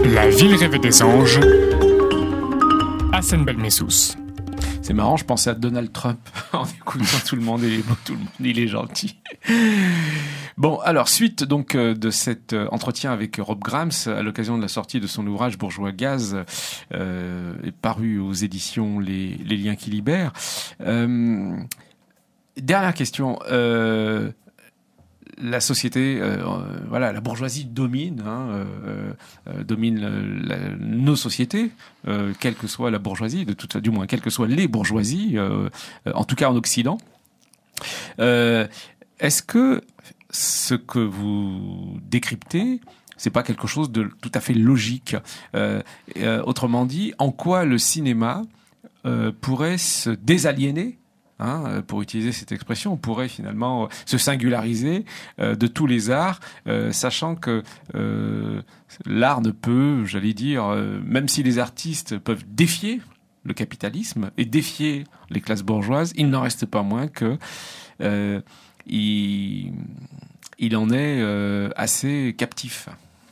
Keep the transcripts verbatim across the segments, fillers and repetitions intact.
La ville rêvée des anges, Hassan Belmessous. C'est marrant, je pensais à Donald Trump en écoutant tout le monde, il est beau, tout le monde, il est gentil. Bon, alors, suite donc euh, de cet euh, entretien avec Rob Grams, à l'occasion de la sortie de son ouvrage Bourgeois Gaz, euh, est paru aux éditions Les, Les Liens qui libèrent. Euh, dernière question. Euh, La société, euh, voilà, la bourgeoisie domine, hein, euh, euh, domine la, nos sociétés, euh, quelle que soit la bourgeoisie, de toute, du moins, quelles que soient les bourgeoisies, euh, en tout cas en Occident. Euh, est-ce que ce que vous décryptez, c'est pas quelque chose de tout à fait logique? euh, euh, Autrement dit, en quoi le cinéma euh, pourrait se désaliéner? Hein, pour utiliser cette expression, on pourrait finalement se singulariser euh, de tous les arts, euh, sachant que euh, l'art ne peut, j'allais dire, euh, même si les artistes peuvent défier le capitalisme et défier les classes bourgeoises, il n'en reste pas moins que euh, il, il en est euh, assez captif.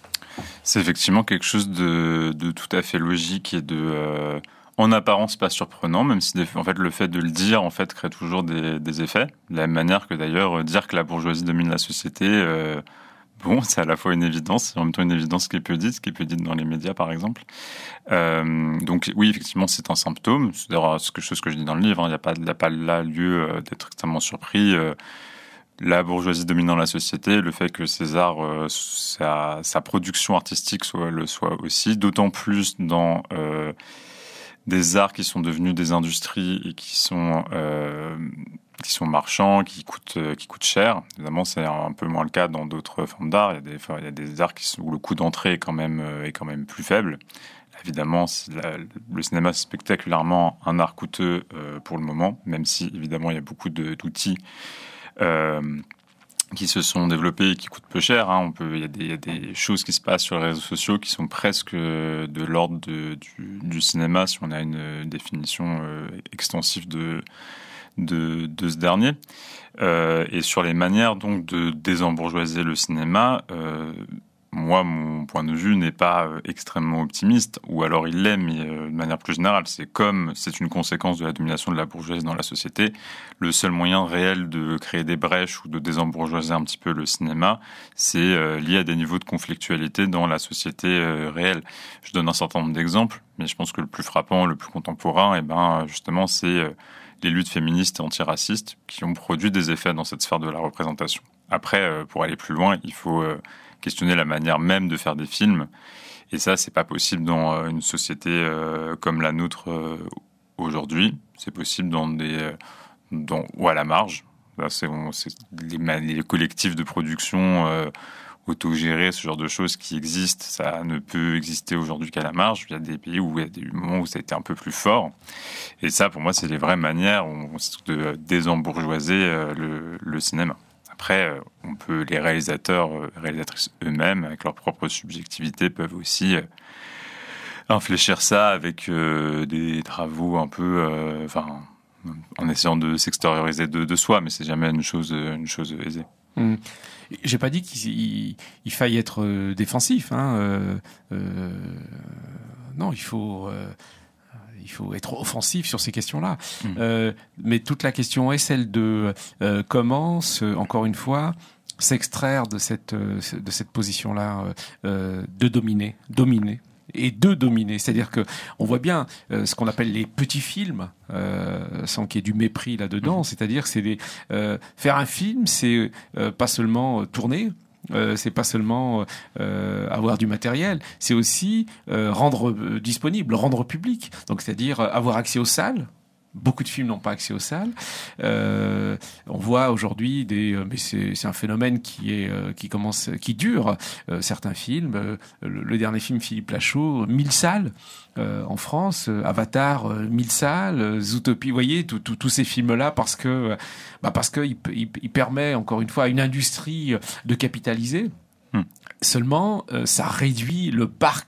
C'est effectivement quelque chose de, de tout à fait logique et de... Euh... en apparence pas surprenant, même si en fait le fait de le dire en fait crée toujours des, des effets. De la même manière que d'ailleurs dire que la bourgeoisie domine la société, euh, bon, c'est à la fois une évidence, et en même temps une évidence qui est peu dite, qui est peu dite dans les médias par exemple. Euh, donc oui, effectivement, c'est un symptôme. C'est d'ailleurs quelque chose que je dis dans le livre. Il n'y a pas, il n'y a pas là lieu d'être extrêmement surpris. Euh, La bourgeoisie dominant la société, le fait que César, euh, sa, sa production artistique soit le soit aussi, d'autant plus dans euh, des arts qui sont devenus des industries et qui sont euh, qui sont marchands, qui coûtent qui coûtent cher. Évidemment, c'est un peu moins le cas dans d'autres formes d'art. Il y a des il y a des arts qui sont, où le coût d'entrée est quand même est quand même plus faible. Évidemment, la, le cinéma c'est spectaculairement un art coûteux euh, pour le moment, même si évidemment il y a beaucoup de, d'outils euh, qui se sont développés et qui coûtent peu cher. Hein. On peut, il y a des, il y a des choses qui se passent sur les réseaux sociaux qui sont presque de l'ordre de, du, du cinéma, si on a une définition euh, extensive de, de, de ce dernier. Euh, et sur les manières donc de désembourgeoiser le cinéma, euh, moi, mon point de vue n'est pas euh, extrêmement optimiste, ou alors il l'est, mais euh, de manière plus générale. C'est comme c'est une conséquence de la domination de la bourgeoisie dans la société. Le seul moyen réel de créer des brèches ou de désembourgeoiser un petit peu le cinéma, c'est euh, lié à des niveaux de conflictualité dans la société euh, réelle. Je donne un certain nombre d'exemples, mais je pense que le plus frappant, le plus contemporain, eh ben, justement, c'est euh, les luttes féministes et antiracistes qui ont produit des effets dans cette sphère de la représentation. Après, euh, pour aller plus loin, il faut... Euh, questionner la manière même de faire des films. Et ça, c'est pas possible dans une société euh, comme la nôtre euh, aujourd'hui. C'est possible dans des... Euh, dans, ou à la marge. Là, c'est, on, c'est les, les collectifs de production euh, autogérés, ce genre de choses qui existent. Ça ne peut exister aujourd'hui qu'à la marge. Il y a des pays où il y a des moments où ça a été un peu plus fort. Et ça, pour moi, c'est les vraies manières de désembourgeoiser euh, le, le cinéma. Après, on peut, les réalisateurs, réalisatrices eux-mêmes, avec leur propre subjectivité, peuvent aussi euh, infléchir ça avec euh, des travaux un peu, euh, enfin, en essayant de s'extérioriser de, de soi, mais c'est jamais une chose, une chose aisée. Mmh. J'ai pas dit qu'il il faille être défensif, hein. Euh, euh, non, il faut. Euh, Il faut être offensif sur ces questions-là. Mmh. Euh, mais toute la question est celle de euh, comment, se, encore une fois, s'extraire de cette, de cette position-là euh, de dominer, dominer et de dominer. C'est-à-dire que on voit bien euh, ce qu'on appelle les petits films, euh, sans qu'il y ait du mépris là-dedans. Mmh. C'est-à-dire que c'est des, euh, faire un film, c'est euh, pas seulement tourner. Euh, c'est pas seulement euh, avoir du matériel, c'est aussi euh, rendre euh, disponible, rendre public. Donc, c'est-à-dire avoir accès aux salles. Beaucoup de films n'ont pas accès aux salles. Euh, on voit aujourd'hui des, mais c'est, c'est un phénomène qui est, qui commence, qui dure. Euh, certains films, euh, le, le dernier film Philippe Lachaud, mille salles euh, en France, euh, Avatar, euh, mille salles, euh, Zootopie. Vous voyez tous ces films-là parce que, bah parce que il, il, il permet encore une fois à une industrie de capitaliser. Hum. Seulement, euh, ça réduit le parc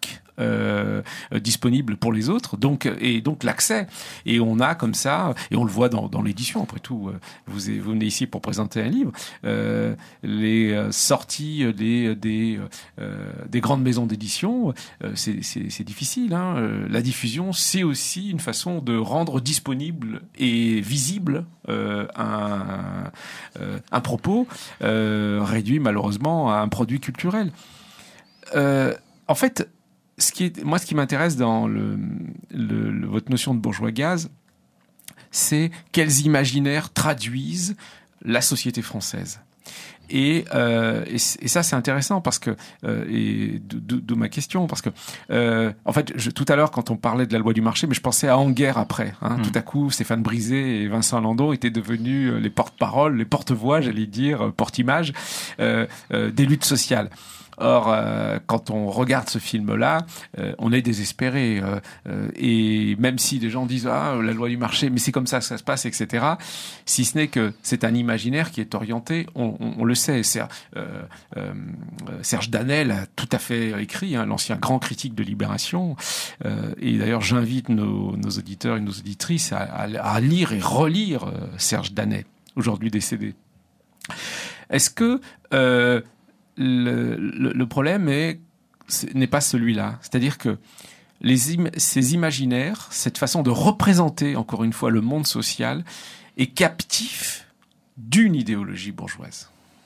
euh, disponible pour les autres, donc et donc l'accès. Et on a comme ça, et on le voit dans, dans l'édition. Après tout, vous, vous venez ici pour présenter un livre. Euh, les sorties des des, euh, des grandes maisons d'édition, euh, c'est, c'est, c'est difficile. Hein. La diffusion, c'est aussi une façon de rendre disponible et visible euh, un, euh, un propos euh, réduit malheureusement à un produit culturel. Euh, en fait, ce qui est, moi, ce qui m'intéresse dans le, le, le, votre notion de bourgeois gaz, c'est quels imaginaires traduisent la société française. Et, euh, et, et ça, c'est intéressant parce que, euh, et d'où ma question, parce que, euh, en fait, je, tout à l'heure, quand on parlait de la loi du marché, mais je pensais à Anguerre après. Hein, mmh. Tout à coup, Stéphane Brisé et Vincent Landau étaient devenus les porte-parole, les porte-voix, j'allais dire, porte-image, euh, euh, des luttes sociales. Or, euh, quand on regarde ce film-là, euh, on est désespéré. Euh, euh, et même si les gens disent « Ah, la loi du marché, mais c'est comme ça que ça se passe, et cetera » Si ce n'est que c'est un imaginaire qui est orienté, on, on, on le sait. Serge, euh, euh, Serge Danel a tout à fait écrit, hein, l'ancien grand critique de Libération. Euh, et d'ailleurs, j'invite nos, nos auditeurs et nos auditrices à, à, à lire et relire euh, Serge Danel, aujourd'hui décédé. Est-ce que... Euh, Le, le, le problème est, n'est pas celui-là. C'est-à-dire que les im- ces imaginaires, cette façon de représenter, encore une fois, le monde social, est captif d'une idéologie bourgeoise.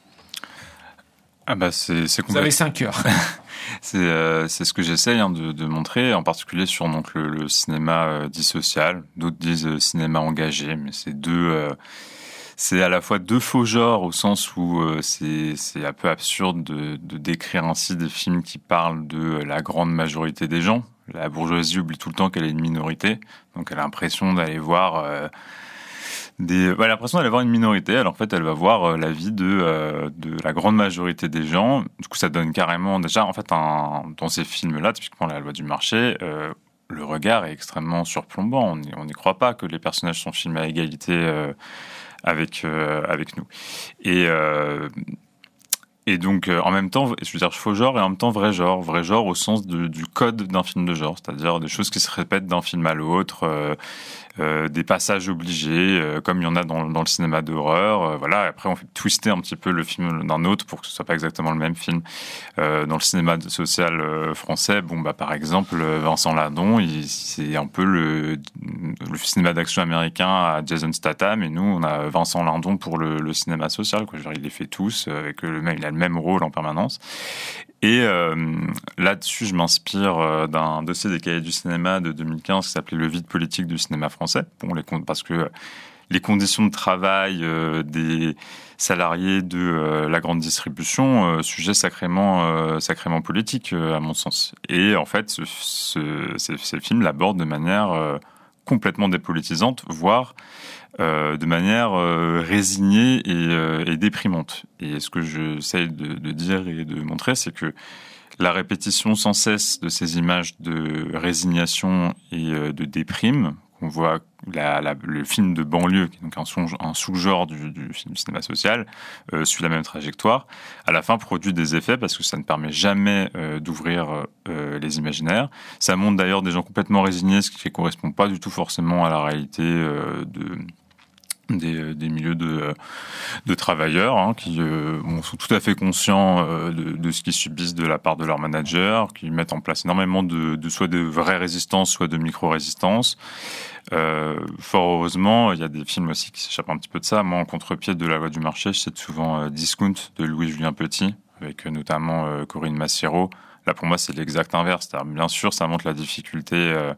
Ah bah c'est, c'est Vous avez cinq heures. c'est, euh, c'est ce que j'essaye hein, de, de montrer, en particulier sur donc, le, le cinéma euh, dit social. D'autres disent euh, cinéma engagé, mais c'est deux... Euh, C'est à la fois deux faux genres au sens où euh, c'est, c'est un peu absurde de, de décrire ainsi des films qui parlent de la grande majorité des gens. La bourgeoisie oublie tout le temps qu'elle est une minorité, donc elle a l'impression d'aller voir euh, des, bah, elle a l'impression d'aller voir une minorité. Alors en fait, elle va voir euh, la vie de euh, de la grande majorité des gens. Du coup, ça donne carrément déjà en fait un, dans ces films-là, typiquement La loi du marché. Euh, le regard est extrêmement surplombant. On n'y croit pas que les personnages sont filmés à égalité. Euh, avec euh, avec nous et euh, et donc euh, en même temps je veux dire faux genre et en même temps vrai genre vrai genre au sens de, du code d'un film de genre, c'est-à-dire des choses qui se répètent d'un film à l'autre, euh, euh, des passages obligés euh, comme il y en a dans, dans le cinéma d'horreur, euh, voilà. Après on fait twister un petit peu le film d'un autre pour que ce soit pas exactement le même film. Euh, dans le cinéma social euh, français, bon bah par exemple Vincent Lindon, il, c'est un peu le, le cinéma d'action américain à Jason Statham, et nous on a Vincent Lindon pour le, le cinéma social, quoi. Genre, il les fait tous euh, avec le même, il a le même rôle en permanence. Et euh, là-dessus, je m'inspire euh, d'un dossier des Cahiers du cinéma de deux mille quinze qui s'appelait Le vide politique du cinéma français. Bon, les parce que les conditions de travail euh, des salariés de euh, la grande distribution, euh, sujet sacrément, euh, sacrément politique euh, à mon sens. Et en fait, ce, ce, ce, ce film l'aborde de manière euh, complètement dépolitisante, voire Euh, de manière euh, résignée et, euh, et déprimante. Et ce que j'essaie de, de dire et de montrer, c'est que la répétition sans cesse de ces images de résignation et euh, de déprime, qu'on voit la, la, le film de banlieue, qui est donc un, son, un sous-genre du, du, du cinéma social, euh, suit la même trajectoire, à la fin produit des effets parce que ça ne permet jamais euh, d'ouvrir euh, les imaginaires. Ça montre d'ailleurs des gens complètement résignés, ce qui ne correspond pas du tout forcément à la réalité euh, de... Des, des milieux de, de travailleurs hein, qui euh, bon, sont tout à fait conscients euh, de, de ce qu'ils subissent de la part de leurs managers, qui mettent en place énormément de, de soit de vraies résistances, soit de micro-résistances. Euh, fort heureusement, il y a des films aussi qui s'échappent un petit peu de ça. Moi, en contre-pied de La loi du marché, je cite souvent euh, Discount de Louis-Julien Petit, avec euh, notamment euh, Corinne Massiero. Là, pour moi, c'est l'exact inverse. C'est-à-dire, bien sûr, ça montre la difficulté euh,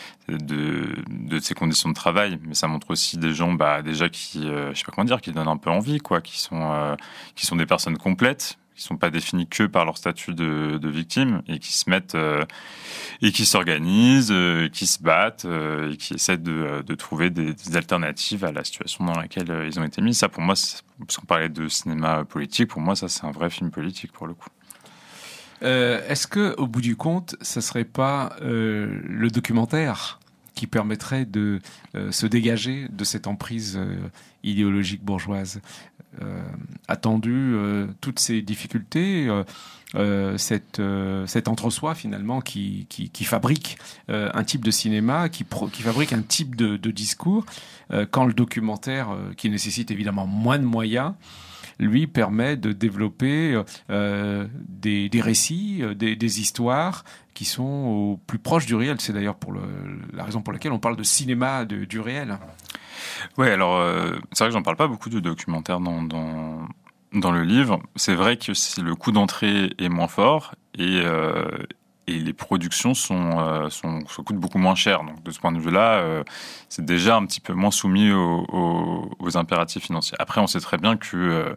de, de ces conditions de travail, mais ça montre aussi des gens, bah, déjà qui, euh, je sais pas comment dire, qui donnent un peu envie, quoi, qui sont, euh, qui sont des personnes complètes, qui sont pas définies que par leur statut de, de victime et qui se mettent euh, et qui s'organisent, euh, qui se battent euh, et qui essaient de, de trouver des, des alternatives à la situation dans laquelle euh, ils ont été mis. Ça, pour moi, parce qu'on parlait de cinéma politique, pour moi, ça, c'est un vrai film politique pour le coup. Euh, est-ce que, au bout du compte, ça serait pas euh, le documentaire qui permettrait de euh, se dégager de cette emprise euh, idéologique bourgeoise. Euh, attendu euh, toutes ces difficultés, euh, euh, cette, euh, cet entre-soi finalement qui, qui, qui fabrique euh, un type de cinéma, qui, pro, qui fabrique un type de, de discours, euh, quand le documentaire, euh, qui nécessite évidemment moins de moyens, lui permet de développer euh, des, des récits, des, des histoires qui sont au plus proche du réel. C'est d'ailleurs pour le, la raison pour laquelle on parle de cinéma de, du réel. Oui, alors euh, c'est vrai que j'en parle pas beaucoup de documentaires dans, dans, dans le livre. C'est vrai que le coût d'entrée est moins fort et, euh, et les productions sont, euh, sont, sont coûtent beaucoup moins cher. Donc de ce point de vue-là, euh, c'est déjà un petit peu moins soumis aux, aux, aux impératifs financiers. Après, on sait très bien que euh,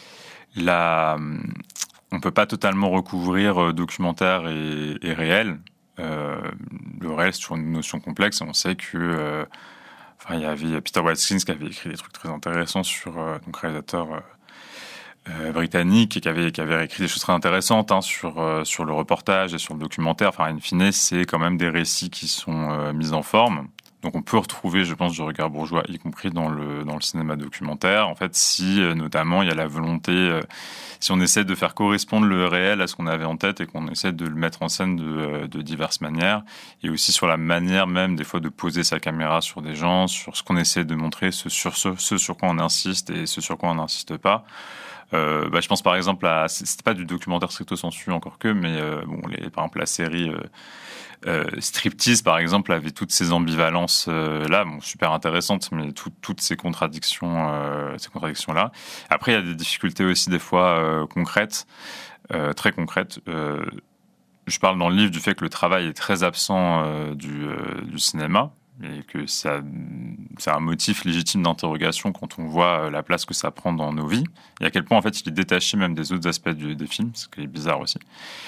la, on peut pas totalement recouvrir documentaire et, et réel. Euh, le réel, c'est toujours une notion complexe et on sait que euh, enfin, il y avait Peter Watkins qui avait écrit des trucs très intéressants sur euh, donc réalisateur euh, euh, britannique et qui avait qui avait écrit des choses très intéressantes hein, sur euh, sur le reportage et sur le documentaire. Enfin, in fine, c'est quand même des récits qui sont euh, mis en forme. Donc on peut retrouver, je pense, du regard bourgeois, y compris dans le dans le cinéma documentaire. En fait, si euh, notamment il y a la volonté, euh, si on essaie de faire correspondre le réel à ce qu'on avait en tête et qu'on essaie de le mettre en scène de, de diverses manières, et aussi sur la manière même des fois de poser sa caméra sur des gens, sur ce qu'on essaie de montrer, ce sur ce, ce sur quoi on insiste et ce sur quoi on n'insiste pas. Euh, bah, je pense par exemple à, c'était pas du documentaire stricto sensu encore que, mais euh, bon, les, par exemple la série. Euh, Euh, Striptease, par exemple, avait toutes ces ambivalences euh, là, bon, super intéressantes, mais tout, toutes ces contradictions, euh, ces contradictions là. Après, il y a des difficultés aussi des fois euh, concrètes, euh, très concrètes. Euh, je parle dans le livre du fait que le travail est très absent euh, du, euh, du cinéma et que ça, c'est un motif légitime d'interrogation quand on voit la place que ça prend dans nos vies et à quel point en fait il est détaché même des autres aspects du, des films, ce qui est bizarre aussi.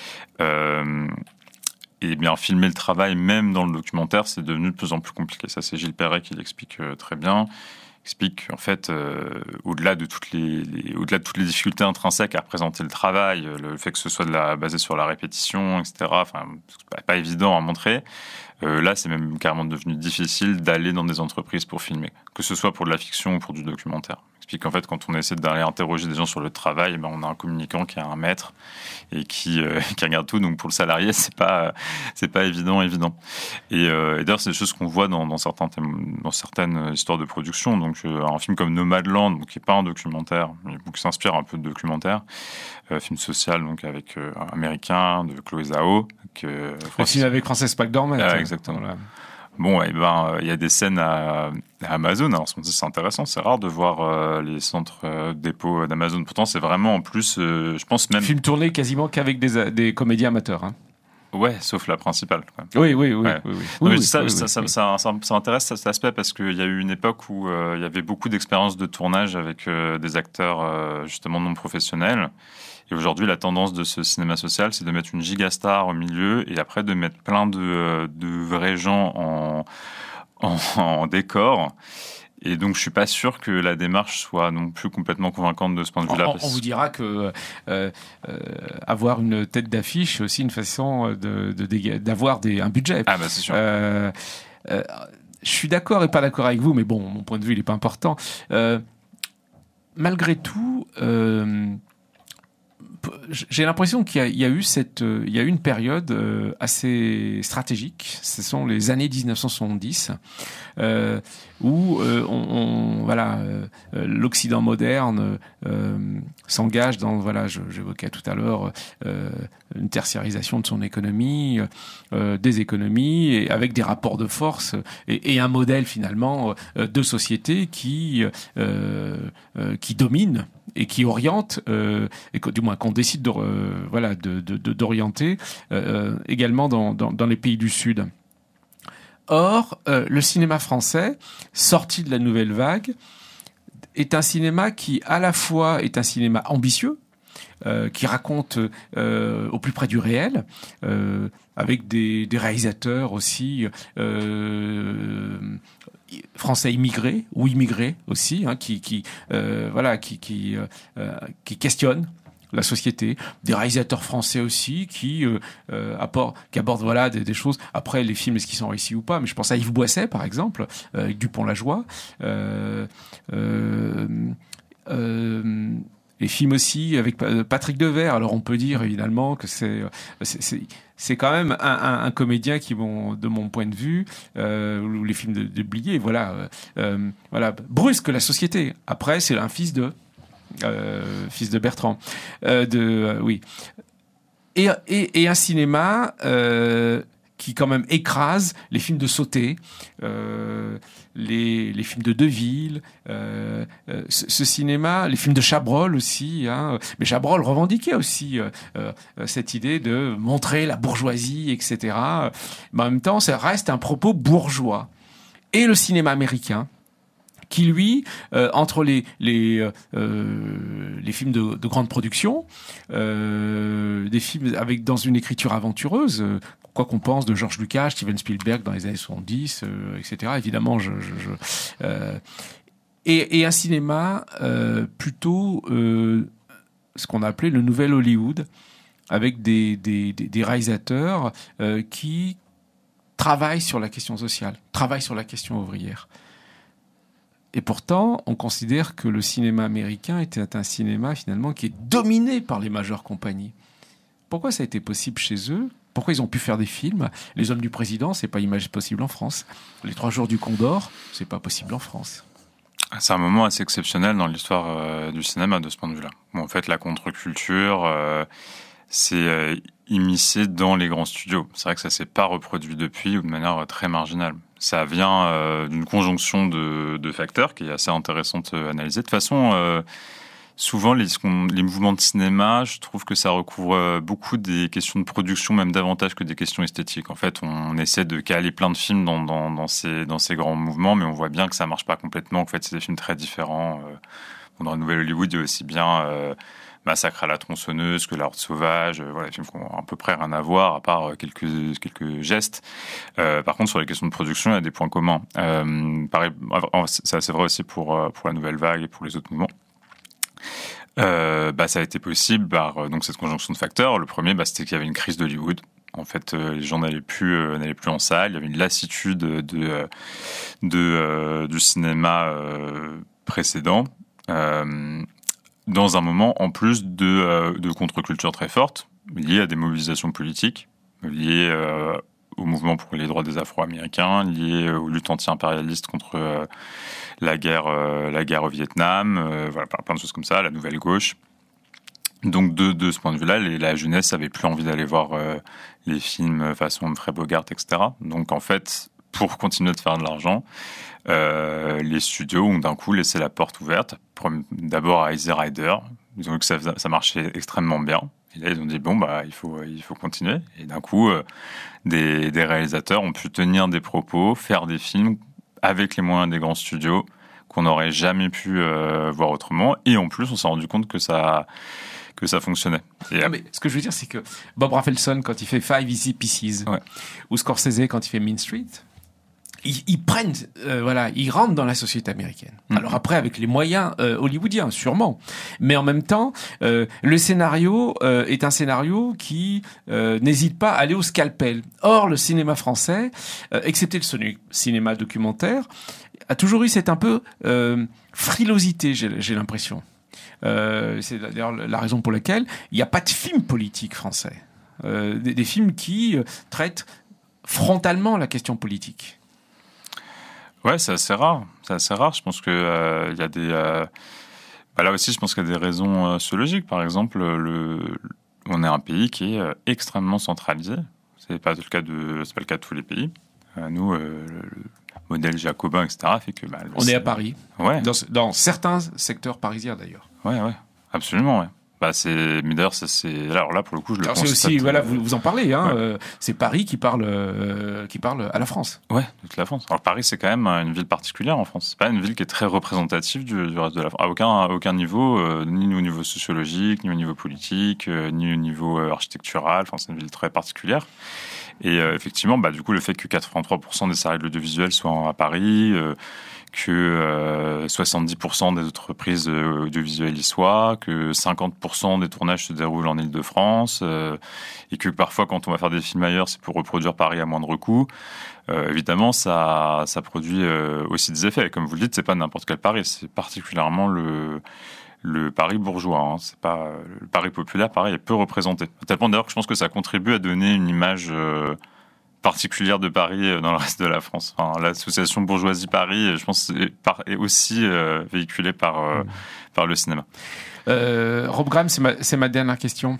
Euh, Et bien, filmer le travail, même dans le documentaire, c'est devenu de plus en plus compliqué. Ça, c'est Gilles Perret qui l'explique euh, très bien. Il explique qu'en fait, euh, au-delà de toutes les, les, au-delà de toutes les difficultés intrinsèques à représenter le travail, le fait que ce soit de la, basé sur la répétition, et cetera. Enfin, c'est pas, pas évident à montrer. Euh, là, c'est même carrément devenu difficile d'aller dans des entreprises pour filmer, que ce soit pour de la fiction ou pour du documentaire. Il explique qu'en fait, quand on essaie d'aller interroger des gens sur le travail, ben, on a un communicant qui a un maître et qui, euh, qui regarde tout. Donc pour le salarié, c'est pas c'est pas évident, évident. Et, euh, et d'ailleurs, c'est des choses qu'on voit dans, dans certains thèmes, dans certaines histoires de production. Donc euh, un film comme Nomadland, donc, qui est pas un documentaire, mais qui s'inspire un peu de documentaire, euh, film social donc avec euh, un américain de Chloé Zhao, que le film avec Frances McDormand. Ah, exactement. Voilà. Bon, eh ben, il y a des scènes à, à Amazon. Alors, on se dit c'est intéressant, c'est rare de voir euh, les centres euh, dépôts d'Amazon. Pourtant, c'est vraiment en plus, euh, je pense même. Film tourné quasiment qu'avec des, des comédiens amateurs. Hein. Ouais, sauf la principale. Quoi. Oui, oui, oui. Ouais. oui, oui. Non, oui, mais oui, ça, oui, ça, oui, ça, oui. ça, ça, ça intéresse cet aspect parce qu'il y a eu une époque où euh, il y avait beaucoup d'expériences de tournage avec euh, des acteurs euh, justement non professionnels. Et aujourd'hui, la tendance de ce cinéma social, c'est de mettre une gigastar au milieu et après de mettre plein de, de vrais gens en, en, en décor. Et donc, je suis pas sûr que la démarche soit non plus complètement convaincante de ce point de vue-là. On, on vous dira que euh, euh, avoir une tête d'affiche, c'est aussi une façon de, de, de d'avoir des, un budget. Ah bah c'est sûr. Euh, euh, je suis d'accord et pas d'accord avec vous, mais bon, mon point de vue, il est pas important. Euh, malgré tout. Euh, J'ai l'impression qu'il y a, il y a eu cette, il y a eu une période assez stratégique. Ce sont les années dix-neuf cent soixante-dix euh, où euh, on, on, voilà, euh, l'Occident moderne euh, s'engage dans, voilà, je, j'évoquais tout à l'heure euh, une tertiarisation de son économie, euh, des économies, et avec des rapports de force et, et un modèle finalement de société qui euh, euh, qui domine et qui oriente, euh, et que, du moins qu'on décide de, euh, voilà, de, de, de, d'orienter euh, également dans, dans, dans les pays du Sud. Or, euh, le cinéma français, sorti de la nouvelle vague, est un cinéma qui, à la fois, est un cinéma ambitieux, euh, qui raconte euh, au plus près du réel, euh, avec des, des réalisateurs aussi euh, français immigrés ou immigrés aussi, hein, qui, qui euh, voilà, qui, qui, euh, qui questionnent la société, des réalisateurs français aussi qui euh, euh, apportent, qui abordent voilà des, des choses. Après, les films, est-ce qu'ils sont réussis ou pas? Mais je pense à Yves Boisset, par exemple, euh, avec Dupont-la-Joie. Euh, euh, euh, les films aussi avec Patrick Devers. Alors on peut dire évidemment que c'est c'est, c'est, c'est quand même un, un, un comédien qui, bon, de mon point de vue, euh, ou les films de, de Blier, voilà, euh, voilà, brusque la société. Après, c'est un fils de euh, fils de Bertrand, euh, de euh, oui, et, et, et un cinéma. Euh, qui quand même écrase les films de Sauté, euh, les, les films de Deville, euh, euh, ce, ce cinéma, les films de Chabrol aussi. Hein, mais Chabrol revendiquait aussi euh, euh, cette idée de montrer la bourgeoisie, et cetera. Mais en même temps, ça reste un propos bourgeois. Et le cinéma américain, qui lui, euh, entre les les euh, les films de, de grande production, euh, des films avec dans une écriture aventureuse, euh, quoi qu'on pense de George Lucas, Steven Spielberg dans les années soixante-dix, euh, et cetera. Évidemment, je, je, je euh, et, et un cinéma euh, plutôt euh, ce qu'on a appelé le nouvel Hollywood, avec des des, des, des réalisateurs euh, qui travaillent sur la question sociale, travaillent sur la question ouvrière. Et pourtant, on considère que le cinéma américain était un cinéma finalement qui est dominé par les majeures compagnies. Pourquoi ça a été possible chez eux ? Pourquoi ils ont pu faire des films ? Les Hommes du Président, c'est pas image possible en France. Les Trois Jours du Condor, c'est pas possible en France. C'est un moment assez exceptionnel dans l'histoire euh, du cinéma de ce point de vue-là. Bon, en fait, la contre-culture, euh, c'est euh, immiscé dans les grands studios. C'est vrai que ça s'est pas reproduit depuis ou de manière euh, très marginale. Ça vient euh, d'une conjonction de, de facteurs qui est assez intéressante à analyser. De toute façon, euh, souvent, les, les mouvements de cinéma, je trouve que ça recouvre beaucoup des questions de production, même davantage que des questions esthétiques. En fait, on essaie de caler plein de films dans, dans, dans, ces, dans ces grands mouvements, mais on voit bien que ça marche pas complètement. En fait, c'est des films très différents. Dans le Nouvel Hollywood, il y a aussi bien euh, Massacre à la tronçonneuse que La Horde sauvage. Voilà, des films qui ont à peu près rien à voir, à part quelques, quelques gestes. Euh, par contre, sur les questions de production, il y a des points communs. Euh, pareil, c'est vrai aussi pour, pour la Nouvelle Vague et pour les autres mouvements. Euh, bah, ça a été possible par donc cette conjonction de facteurs. Le premier, bah, c'était qu'il y avait une crise d'Hollywood. En fait, euh, les gens n'allaient plus, euh, n'allaient plus en salle. Il y avait une lassitude de, de, de euh, du cinéma euh, précédent, euh, dans un moment en plus de, euh, de contre-culture très forte, liée à des mobilisations politiques, liées euh, au mouvement pour les droits des Afro-Américains, liées aux luttes anti-impérialistes contre euh, la guerre, euh, la guerre au Vietnam, euh, voilà, plein de choses comme ça, la nouvelle gauche. Donc de, de ce point de vue-là, les, la jeunesse avait plus envie d'aller voir euh, les films façon Humphrey Bogart, et cetera. Donc en fait, pour continuer de faire de l'argent, euh, les studios ont d'un coup laissé la porte ouverte. D'abord à Easy Rider, ils ont vu que ça, ça marchait extrêmement bien. Et là, ils ont dit bon bah il faut il faut continuer. Et d'un coup, euh, des, des réalisateurs ont pu tenir des propos, faire des films avec les moyens des grands studios qu'on n'aurait jamais pu euh, voir autrement. Et en plus, on s'est rendu compte que ça que ça fonctionnait. Et ah, mais ce que je veux dire, c'est que Bob Rafelson, quand il fait Five Easy Pieces, ouais. ou Scorsese, quand il fait Mean Street, ils, ils prennent, euh, voilà, ils rentrent dans la société américaine. Mm-hmm. Alors après, avec les moyens euh, hollywoodiens, sûrement. Mais en même temps, euh, le scénario euh, est un scénario qui euh, n'hésite pas à aller au scalpel. Or, le cinéma français, euh, excepté le cinéma documentaire, a toujours eu cette un peu euh, frilosité, j'ai, j'ai l'impression. Euh, c'est d'ailleurs la raison pour laquelle il n'y a pas de film politique français. Euh, des, des films qui euh, traitent frontalement la question politique. Ouais, c'est assez rare. C'est assez rare. Je pense que il euh, y a des. Euh... Bah là aussi, je pense qu'il y a des raisons euh, sociologiques. Par exemple, le... on est un pays qui est euh, extrêmement centralisé. C'est pas le cas de. C'est pas le cas de tous les pays. Euh, nous, euh, le modèle jacobin, et cetera, fait que. Bah, on est à Paris. Ouais. Dans, dans certains secteurs parisiens d'ailleurs. Ouais, ouais, absolument, ouais. Bah c'est, mais d'ailleurs, ça c'est. Alors là, pour le coup, je le Alors constate. c'est aussi, euh... voilà, vous, vous en parlez, hein. Ouais. Euh, c'est Paris qui parle, euh, qui parle à la France. Ouais, toute la France. Alors Paris, c'est quand même une ville particulière en France. C'est pas une ville qui est très représentative du, du reste de la France. À aucun, à aucun niveau, euh, ni au niveau sociologique, ni au niveau politique, euh, ni au niveau euh, architectural. Enfin, c'est une ville très particulière. Et euh, effectivement, bah du coup, le fait que quatre-vingt-trois pour cent des salles de l'audiovisuel soient à Paris. Euh, que euh, soixante-dix pour cent des entreprises audiovisuelles y soient, que cinquante pour cent des tournages se déroulent en Île-de-France, euh, et que parfois, quand on va faire des films ailleurs, c'est pour reproduire Paris à moindre coût. Euh, évidemment, ça, ça produit euh, aussi des effets. Comme vous le dites, c'est pas n'importe quel Paris, c'est particulièrement le le Paris bourgeois. Hein. C'est pas le Paris populaire. Paris est peu représenté. À tel point d'ailleurs que je pense que ça contribue à donner une image euh, particulière de Paris dans le reste de la France. Enfin, l'association Bourgeoisie Paris, je pense, est, par, est aussi euh, véhiculée par euh, mmh. par le cinéma. Euh, Rob Graham, c'est ma, c'est ma dernière question.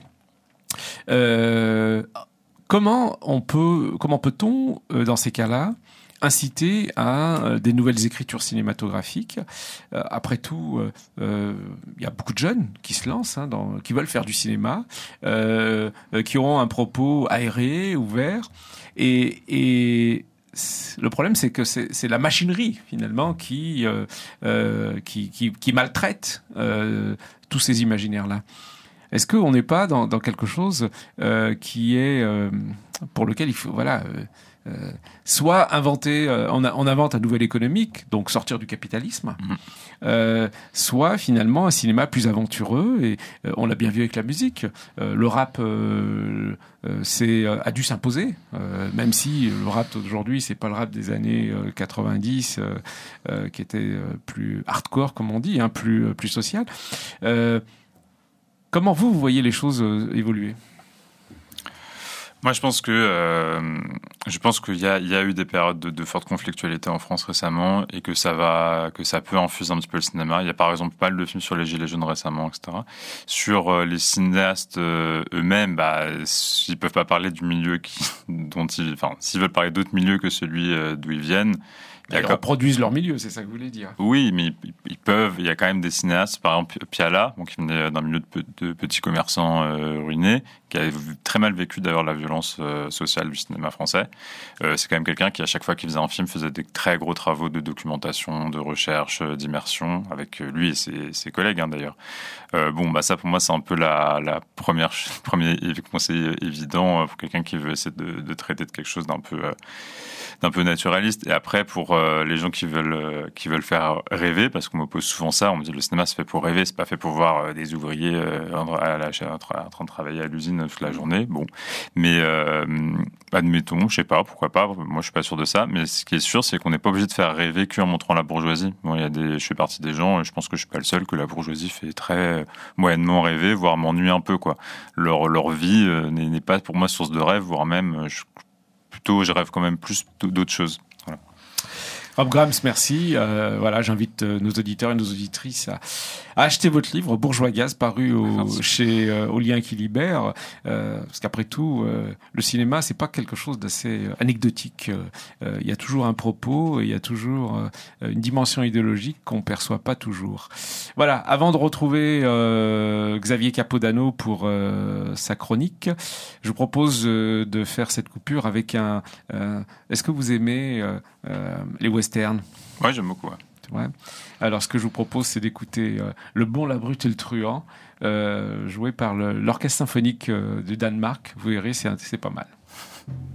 Euh, comment on peut, comment peut-on, euh, dans ces cas-là, inciter à euh, des nouvelles écritures cinématographiques. Euh, après tout, il euh, y a beaucoup de jeunes qui se lancent, hein, dans, qui veulent faire du cinéma, euh, euh, qui auront un propos aéré, ouvert. Et, et le problème, c'est que c'est, c'est la machinerie, finalement, qui, euh, euh, qui, qui, qui maltraite euh, tous ces imaginaires-là. Est-ce qu'on n'est pas dans, dans quelque chose euh, qui est... Euh, pour lequel il faut... Voilà... Euh, Euh, soit inventer, euh, on, a, on invente un nouvel économique, donc sortir du capitalisme, mmh. euh, soit finalement un cinéma plus aventureux, et euh, on l'a bien vu avec la musique. Euh, le rap euh, euh, c'est, euh, a dû s'imposer, euh, même si le rap d'aujourd'hui, c'est pas le rap des années euh, quatre-vingt-dix, euh, euh, qui était euh, plus hardcore, comme on dit, hein, plus, euh, plus social. Euh, comment vous, vous voyez les choses euh, évoluer ? Moi, je pense que euh, je pense qu'il y a il y a eu des périodes de, de forte conflictualité en France récemment et que ça va que ça peut infuser un petit peu le cinéma. Il y a par exemple pas mal de films sur les gilets jaunes récemment, et cetera. Sur euh, les cinéastes euh, eux-mêmes, bah ils peuvent pas parler du milieu qui dont ils, enfin s'ils veulent parler d'autres milieux que celui euh, d'où ils viennent. Ils reproduisent leur milieu, c'est ça que vous voulez dire. Oui, mais ils, ils peuvent. Il y a quand même des cinéastes, par exemple Piala, donc qui venait d'un milieu de, pe- de petits commerçants euh, ruinés, qui a très mal vécu d'ailleurs la violence euh, sociale du cinéma français. Euh, c'est quand même quelqu'un qui, à chaque fois qu'il faisait un film, faisait des très gros travaux de documentation, de recherche, euh, d'immersion, avec lui et ses, ses collègues hein, d'ailleurs. Euh, bon, bah ça pour moi c'est un peu la, la première premier conseil évident pour quelqu'un qui veut essayer de, de traiter de quelque chose d'un peu euh, d'un peu naturaliste. Et après pour euh, les gens qui veulent euh, qui veulent faire rêver, parce qu'on me pose souvent ça, on me dit le cinéma c'est fait pour rêver, c'est pas fait pour voir euh, des ouvriers euh, à la, en train de travailler à l'usine toute la journée. Bon, mais euh, admettons, je sais pas, pourquoi pas. Moi je suis pas sûr de ça, mais ce qui est sûr c'est qu'on n'est pas obligé de faire rêver qu'en montrant la bourgeoisie. Bon, il y a des, je fais partie des gens, et je pense que je suis pas le seul que la bourgeoisie fait très moyennement rêver, voire m'ennuie un peu quoi. Leur leur vie euh, n'est, n'est pas pour moi source de rêve, voire même je, plutôt je rêve quand même plus d'autres choses. Voilà. Rob Graham, merci. Euh, voilà, j'invite euh, nos auditeurs et nos auditrices à, à acheter votre livre Bourgeois Gaz, paru au, chez euh, Au Lien qui Libère, euh, parce qu'après tout, euh, le cinéma, c'est pas quelque chose d'assez anecdotique. Il euh, y a toujours un propos, il y a toujours euh, une dimension idéologique qu'on perçoit pas toujours. Voilà. Avant de retrouver euh, Xavier Capodano pour euh, sa chronique, je vous propose euh, de faire cette coupure avec un. Euh, est-ce que vous aimez euh, euh, les westerns? Ouais, j'aime beaucoup. Ouais. Ouais. Alors, ce que je vous propose, c'est d'écouter euh, Le Bon, la Brute et le Truand, euh, joué par le, l'Orchestre symphonique euh, du Danemark. Vous verrez, c'est, c'est pas mal.